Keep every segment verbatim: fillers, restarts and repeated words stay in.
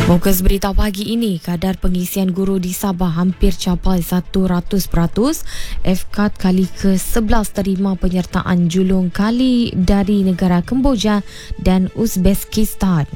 Fokus berita pagi ini, kadar pengisian guru di Sabah hampir capai seratus peratus. F C A T kali ke sebelas terima penyertaan julung kali dari negara Kemboja dan Uzbekistan.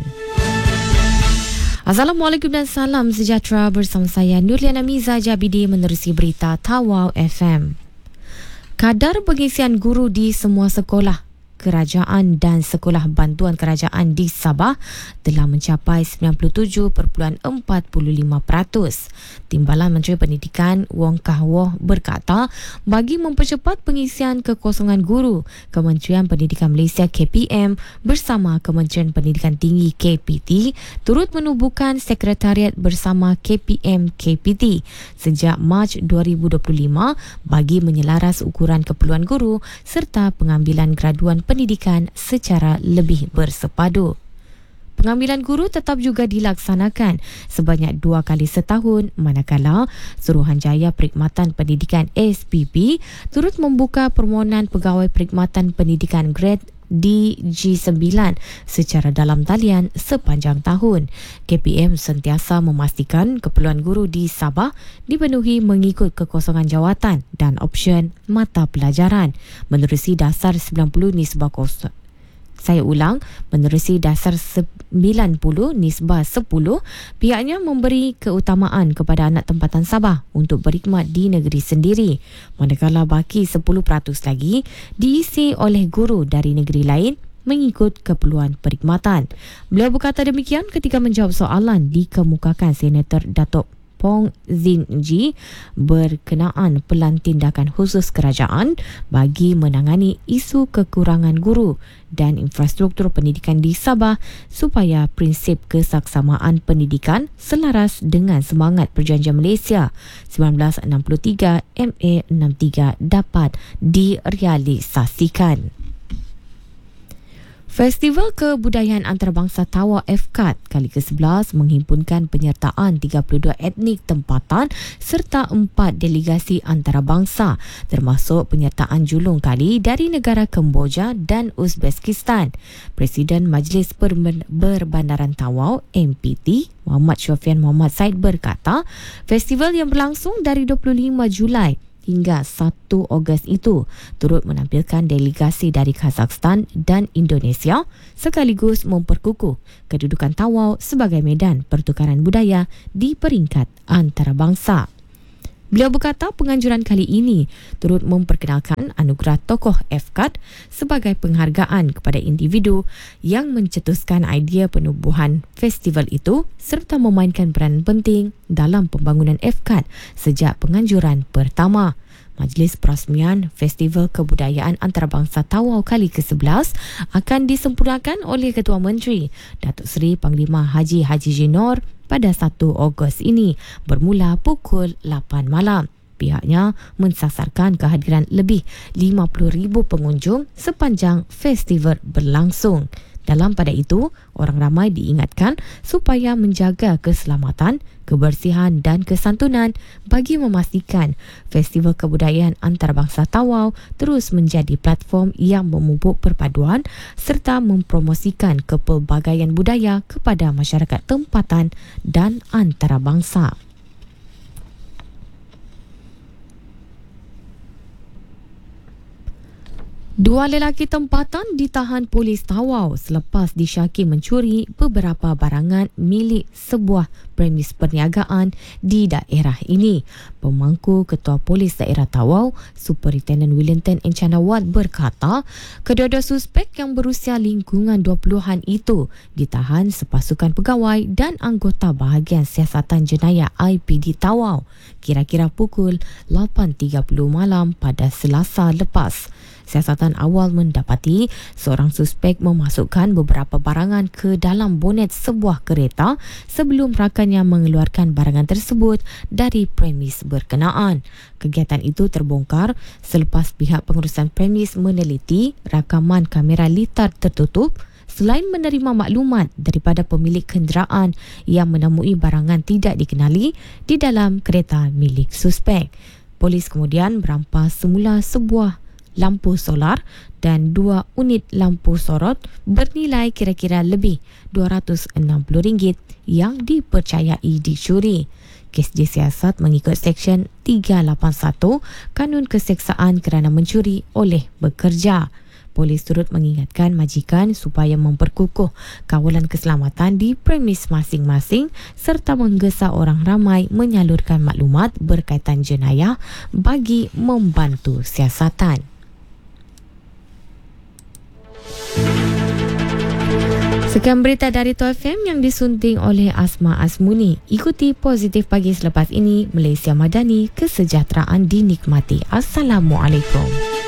Assalamualaikum dan salam sejahtera, bersama saya Nurliana Miza Jabidi menerusi berita Tawau F M. Kadar pengisian guru di semua sekolah kerajaan dan sekolah bantuan kerajaan di Sabah telah mencapai sembilan puluh tujuh perpuluhan empat lima peratus. Timbalan Menteri Pendidikan Wong Kah Woh berkata, bagi mempercepat pengisian kekosongan guru, Kementerian Pendidikan Malaysia K P M bersama Kementerian Pendidikan Tinggi K P T turut menubuhkan sekretariat bersama K P M K P T sejak Mac dua ribu dua puluh lima bagi menyelaras ukuran keperluan guru serta pengambilan graduan pendidikan secara lebih bersepadu. Pengambilan guru tetap juga dilaksanakan sebanyak dua kali setahun, manakala Suruhanjaya Perkhidmatan Pendidikan S P P turut membuka permohonan pegawai perkhidmatan pendidikan grade D G sembilan secara dalam talian sepanjang tahun. K P M sentiasa memastikan keperluan guru di Sabah dipenuhi mengikut kekosongan jawatan dan option mata pelajaran menerusi dasar sembilan puluh nisbah kosong. Saya ulang, menerusi dasar sembilan puluh nisbah sepuluh, pihaknya memberi keutamaan kepada anak tempatan Sabah untuk berkhidmat di negeri sendiri, manakala baki sepuluh peratus lagi diisi oleh guru dari negeri lain mengikut keperluan perkhidmatan. Beliau berkata demikian ketika menjawab soalan dikemukakan Senator Datuk Pong Zin Ji berkenaan pelan tindakan khusus kerajaan bagi menangani isu kekurangan guru dan infrastruktur pendidikan di Sabah supaya prinsip kesaksamaan pendidikan selaras dengan semangat Perjanjian Malaysia seribu sembilan ratus enam puluh tiga M A enam puluh tiga dapat direalisasikan. Festival Kebudayaan Antarabangsa Tawau F C A T kali ke sebelas menghimpunkan penyertaan tiga puluh dua etnik tempatan serta empat delegasi antarabangsa, termasuk penyertaan julung kali dari negara Kemboja dan Uzbekistan. Presiden Majlis Perbandaran Tawau M P T Muhammad Syofian Muhammad Said berkata, festival yang berlangsung dari dua puluh lima Julai hingga satu Ogos itu turut menampilkan delegasi dari Kazakhstan dan Indonesia sekaligus memperkukuh kedudukan Tawau sebagai medan pertukaran budaya di peringkat antarabangsa. Beliau berkata penganjuran kali ini turut memperkenalkan anugerah tokoh F C A T sebagai penghargaan kepada individu yang mencetuskan idea penubuhan festival itu serta memainkan peranan penting dalam pembangunan F C A T sejak penganjuran pertama. Majlis Perasmian Festival Kebudayaan Antarabangsa Tawau kali ke sebelas akan disempurnakan oleh Ketua Menteri Datuk Seri Panglima Haji Haji Jinor pada satu Ogos ini bermula pukul lapan malam. Pihaknya mensasarkan kehadiran lebih lima puluh ribu pengunjung sepanjang festival berlangsung. Dalam pada itu, orang ramai diingatkan supaya menjaga keselamatan, kebersihan dan kesantunan bagi memastikan Festival Kebudayaan Antarabangsa Tawau terus menjadi platform yang memupuk perpaduan serta mempromosikan kepelbagaian budaya kepada masyarakat tempatan dan antarabangsa. Dua lelaki tempatan ditahan polis Tawau selepas disyaki mencuri beberapa barangan milik sebuah premis perniagaan di daerah ini. Pemangku Ketua Polis Daerah Tawau, Superintendent Wellington Enchanawat berkata, kedua-dua suspek yang berusia lingkungan dua puluhan itu ditahan sepasukan pegawai dan anggota bahagian siasatan jenayah I P D Tawau kira-kira pukul lapan tiga puluh malam pada Selasa lepas. Siasatan awal mendapati seorang suspek memasukkan beberapa barangan ke dalam bonet sebuah kereta sebelum rakannya mengeluarkan barangan tersebut dari premis berkenaan. Kegiatan itu terbongkar selepas pihak pengurusan premis meneliti rakaman kamera litar tertutup selain menerima maklumat daripada pemilik kenderaan yang menemui barangan tidak dikenali di dalam kereta milik suspek. Polis kemudian merampas semula sebuah lampu solar dan dua unit lampu sorot bernilai kira-kira lebih dua ratus enam puluh ringgit yang dipercayai dicuri. Kes disiasat mengikut Seksyen tiga lapan satu Kanun Keseksaan kerana mencuri oleh bekerja. Polis turut mengingatkan majikan supaya memperkukuh kawalan keselamatan di premis masing-masing serta menggesa orang ramai menyalurkan maklumat berkaitan jenayah bagi membantu siasatan. Sekian berita dari T O F M yang disunting oleh Asma Asmuni. Ikuti Positif Pagi selepas ini. Malaysia Madani, kesejahteraan dinikmati. Assalamualaikum.